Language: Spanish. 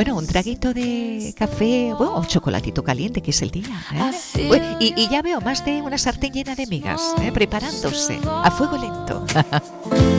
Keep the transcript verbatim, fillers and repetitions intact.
Bueno, un traguito de café, bueno, un chocolatito caliente, que es el día, ¿eh? Uy, y, y ya veo más de una sartén llena de migas, ¿eh? Preparándose a fuego lento.